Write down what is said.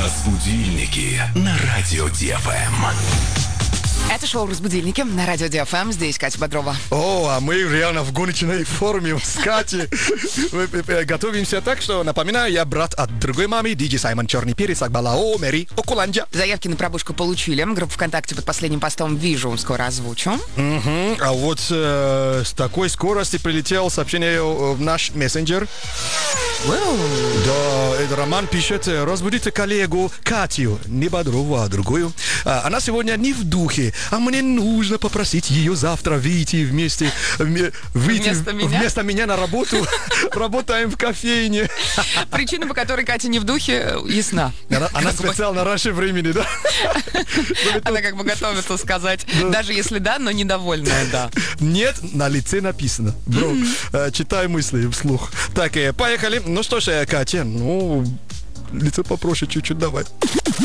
Разбудильники на радио ДФМ. Это шоу «Разбудильники» на радио ДФМ. Здесь Катя Бодрова. О, а мы реально в гоночной форме с Катей. Готовимся так, что, напоминаю, я брат от другой мамы, Диджей Саймон Черный Перец, Акбалао, Мэри, Окуланджа. Заявки на пробушку получили. Группу ВКонтакте под последним постом вижу, скоро озвучу. А вот с такой скоростью прилетело сообщение в наш мессенджер. Да, это Роман пишет: разбудите коллегу Катю, не Бодрову, а другую. Она сегодня не в духе, а мне нужно попросить ее завтра выйти вместе, вместо меня на работу. Работаем в кофейне. Причина, по которой Катя не в духе, ясна. Она специально раньше времени, да? Она как бы готовится сказать, даже если да, но недовольная, да. Нет, на лице написано. Бро, читай мысли вслух. Так, поехали. Ну что ж, Катя, лицо попроще чуть-чуть давай.